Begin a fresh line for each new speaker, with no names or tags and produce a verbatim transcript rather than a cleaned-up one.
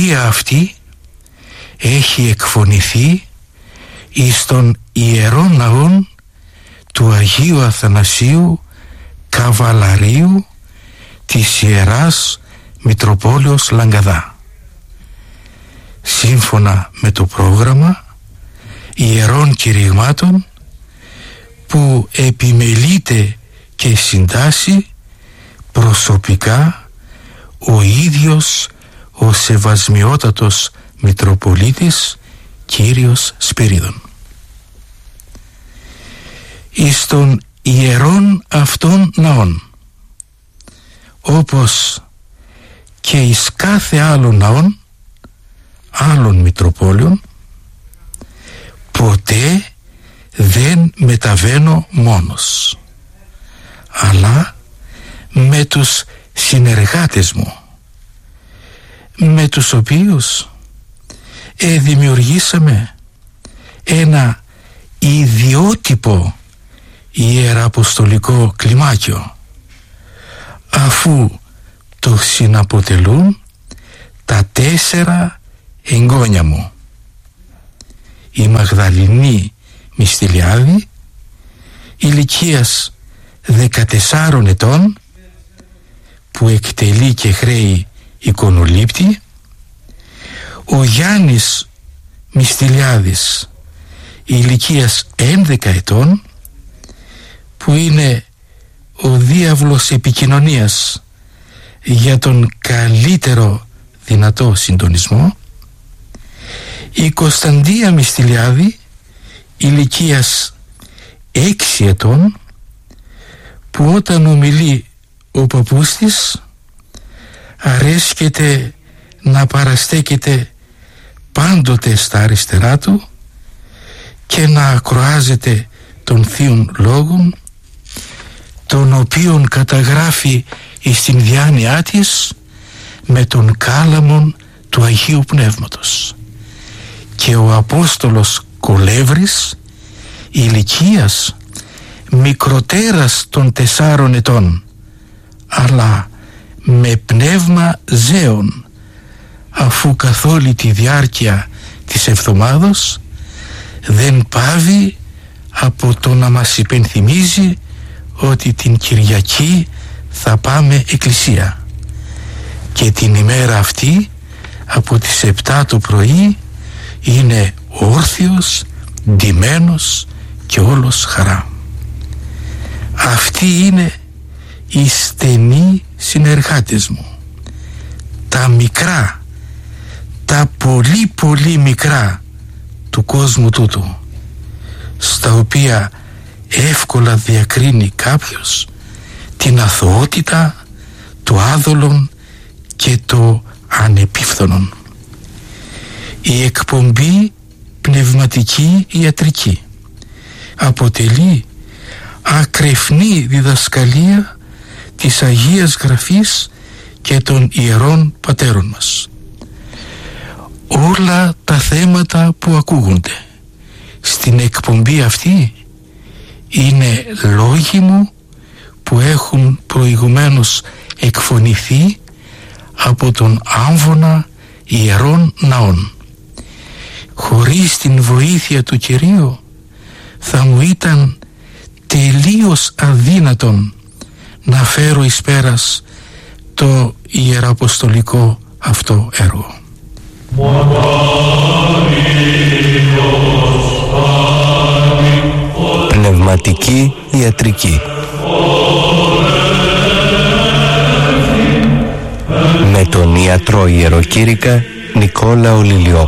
οποία αυτή έχει εκφωνηθεί εις των ιερών ναών του Αγίου Αθανασίου Καβαλαρίου της Ιεράς Μητροπόλεως Λαγκαδά. Σύμφωνα με το πρόγραμμα ιερών κηρυγμάτων που επιμελείται και συντάσσει προσωπικά ο ίδιος ο Σεβασμιότατος Μητροπολίτης Κύριος Σπυρίδων. Εις των ιερών αυτών ναών, όπως και εις κάθε άλλων ναών άλλων Μητροπόλεων, ποτέ δεν μεταβαίνω μόνος, αλλά με τους συνεργάτες μου, με τους οποίους ε, δημιουργήσαμε ένα ιδιότυπο ιεραποστολικό κλιμάκιο, αφού το συναποτελούν τα τέσσερα εγγόνια μου, η Μαγδαληνή Μυστηλιάδη, ηλικίας δεκατεσσάρων ετών, που εκτελεί και χρέη εικονολήπτη, ο Γιάννης Μυστηλιάδης, ηλικίας έντεκα ετών, που είναι ο διάβλος επικοινωνίας για τον καλύτερο δυνατό συντονισμό, η Κωνσταντία Μυστηλιάδη, ηλικίας έξι ετών, που όταν ομιλεί ο παππούς της αρέσκεται να παραστέκεται πάντοτε στα αριστερά του και να ακροάζεται των θείων λόγων, τον οποίον καταγράφει εις την διάνοιά της με τον κάλαμον του Αγίου Πνεύματος. Και ο Απόστολος Κολεύρης, ηλικίας μικροτέρας των τεσσάρων ετών, αλλά με πνεύμα ζέων, αφού καθ' όλη τη διάρκεια της εβδομάδος δεν πάβει από το να μας υπενθυμίζει ότι την Κυριακή θα πάμε εκκλησία, και την ημέρα αυτή από τις επτά το πρωί είναι όρθιος, ντυμένος και όλος χαρά. Αυτοί είναι οι στενοί συνεργάτες μου, τα μικρά, τα πολύ πολύ μικρά του κόσμου τούτου, στα οποία εύκολα διακρίνει κάποιος την αθωότητα, το άδολον και το ανεπίφθονον. Η εκπομπή Πνευματική Ιατρική αποτελεί ακρεφνή διδασκαλία της Αγίας Γραφής και των Ιερών Πατέρων μας. Όλα τα θέματα που ακούγονται στην εκπομπή αυτή είναι λόγοι μου που έχουν προηγουμένως εκφωνηθεί από τον άμβονα ιερών ναών. Χωρίς την βοήθεια του Κυρίου θα μου ήταν τελείως αδύνατον να φέρω εις πέρας το ιεραποστολικό αυτό έργο.
Πνευματική Ιατρική με τον ιατρό ιεροκήρυκα Νικόλαο Λιλιό.